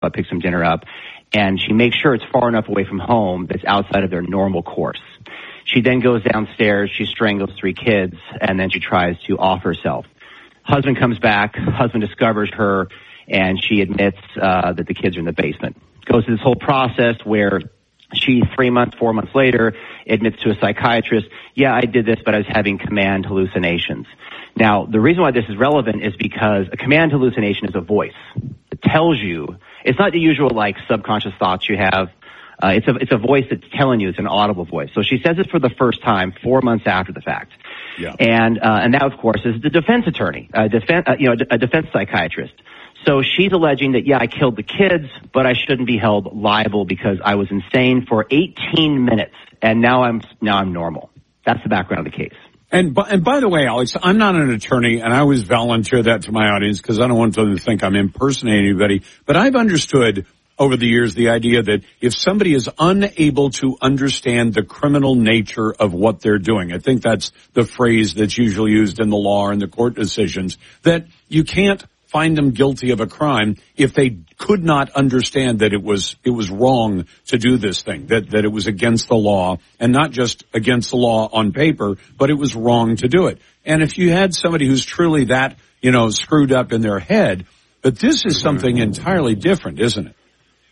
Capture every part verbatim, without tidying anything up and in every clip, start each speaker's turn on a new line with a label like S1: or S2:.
S1: pick some dinner up, and she makes sure it's far enough away from home that's outside of their normal course. She then goes downstairs, she strangles three kids, and then she tries to off herself. Husband comes back, husband discovers her, and she admits uh, that the kids are in the basement. Goes through this whole process where she, three months, four months later, admits to a psychiatrist, yeah, I did this, but I was having command hallucinations. Now, the reason why this is relevant is because a command hallucination is a voice. It tells you, it's not the usual, like, subconscious thoughts you have. Uh, it's a, it's a voice that's telling you, it's an audible voice. So she says it for the first time, four months after the fact.
S2: Yeah.
S1: And, uh, and that, of course, is the defense attorney, a defense, uh, you know, a defense psychiatrist. So she's alleging that, yeah, I killed the kids, but I shouldn't be held liable because I was insane for eighteen minutes, and now I'm now I'm normal. That's the background of the case.
S2: And by, and by the way, Alex, I'm not an attorney, and I always volunteer that to my audience because I don't want them to think I'm impersonating anybody. But I've understood over the years the idea that if somebody is unable to understand the criminal nature of what they're doing, I think that's the phrase that's usually used in the law and the court decisions, that you can't find them guilty of a crime if they could not understand that it was it was wrong to do this thing, that that it was against the law, and not just against the law on paper, but it was wrong to do it. And if you had somebody who's truly that, you know, screwed up in their head, but this is something entirely different, isn't it?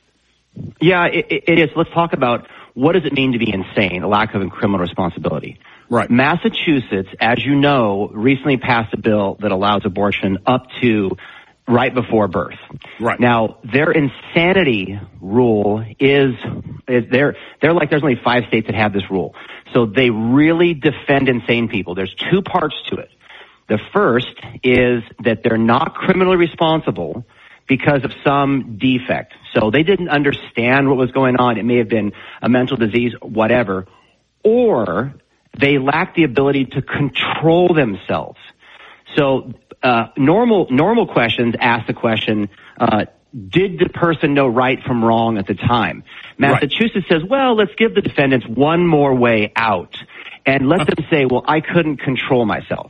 S1: Yeah, it, it is. Let's talk about what does it mean to be insane, a lack of criminal responsibility.
S2: Right.
S1: Massachusetts, as you know, recently passed a bill that allows abortion up to right before birth.
S2: Right.
S1: Now, their insanity rule is, is they're, they're like there's only five states that have this rule. So they really defend insane people. There's two parts to it. The first is that they're not criminally responsible because of some defect. So they didn't understand what was going on. It may have been a mental disease, whatever. Or they lack the ability to control themselves. So uh, normal normal questions ask the question, uh, did the person know right from wrong at the time? Massachusetts right. says, well, let's give the defendants one more way out. And let them say, well, I couldn't control myself.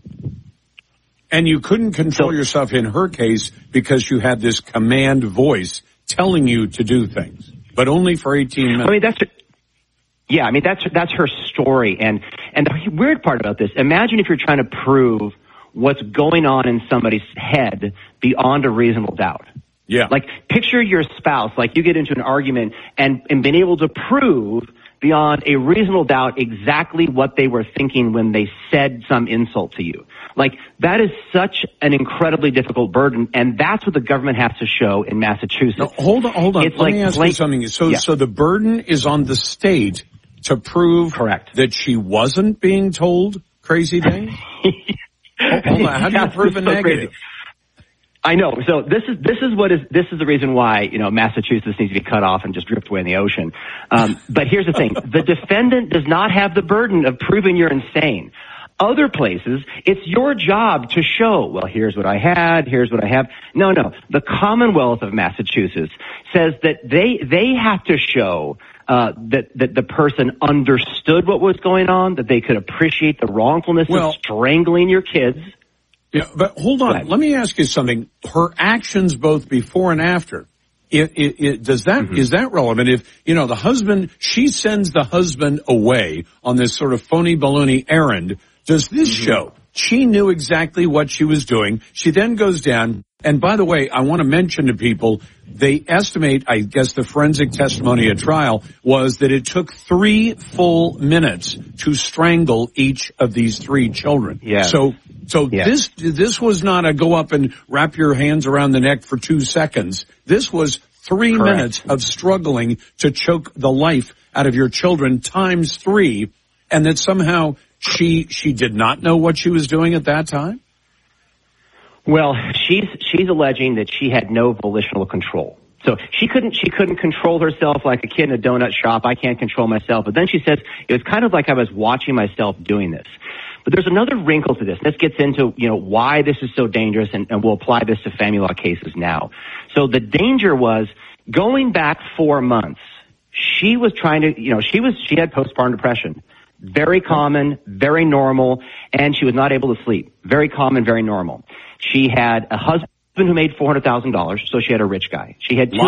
S2: And you couldn't control so, yourself in her case because you had this command voice telling you to do things, but only for eighteen minutes.
S1: I mean, that's... Yeah, I mean, that's that's her story. And, and the weird part about this, imagine if you're trying to prove what's going on in somebody's head beyond a reasonable doubt.
S2: Yeah.
S1: Like, picture your spouse, like you get into an argument and, and been able to prove beyond a reasonable doubt exactly what they were thinking when they said some insult to you. Like, that is such an incredibly difficult burden, and that's what the government has to show in Massachusetts.
S2: No, hold on, hold on.
S1: It's
S2: Let
S1: like
S2: me ask
S1: blank-
S2: you something. So,
S1: yeah.
S2: so the burden is on the state to prove
S1: Correct.
S2: that she wasn't being told crazy things? oh, hold on. How do you prove a
S1: so
S2: negative?
S1: Crazy. I know. So this is this is what is this is the reason why, you know, Massachusetts needs to be cut off and just drift away in the ocean. Um, but here's the thing: the defendant does not have the burden of proving you're insane. Other places, it's your job to show, well, here's what I had, here's what I have. No, no. The Commonwealth of Massachusetts says that they they have to show uh, that that the person understood what was going on, that they could appreciate the wrongfulness
S2: well,
S1: of strangling your kids.
S2: Yeah, but hold on. Let me ask you something. Her actions both before and after, it, it, it, does that, mm-hmm. is that relevant? If, you know, the husband, she sends the husband away on this sort of phony baloney errand, does this mm-hmm. show she knew exactly what she was doing? She then goes down, and by the way, I want to mention to people, they estimate, I guess the forensic testimony at trial was that it took three full minutes to strangle each of these three children.
S1: Yeah.
S2: So, so
S1: yeah.
S2: this, this was not a go up and wrap your hands around the neck for two seconds. This was three
S1: Correct.
S2: minutes of struggling to choke the life out of your children times three, and that somehow she, she did not know what she was doing at that time?
S1: Well, she's she's alleging that she had no volitional control. So she couldn't she couldn't control herself like a kid in a donut shop. I can't control myself. But then she says it was kind of like I was watching myself doing this. But there's another wrinkle to this. This gets into, you know, why this is so dangerous, and, and we'll apply this to family law cases now. So the danger was going back four months. She was trying to, you know, she was she had postpartum depression. Very common, very normal, and she was not able to sleep. Very common, very normal. She had a husband who made four hundred thousand dollars, so she had a rich guy. She had two
S2: wow.